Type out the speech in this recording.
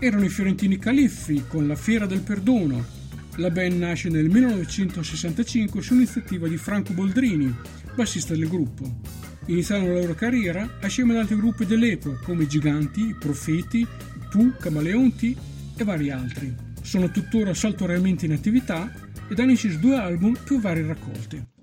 Erano i fiorentini Califfi con La Fiera del Perdono. La band nasce nel 1965 su iniziativa di Franco Boldrini, bassista del gruppo. Iniziarono la loro carriera assieme ad altri gruppi dell'epoca come i Giganti, i Profeti, i Pooh, Camaleonti e vari altri. Sono tuttora saltuariamente in attività ed hanno inciso 2 album più varie raccolte.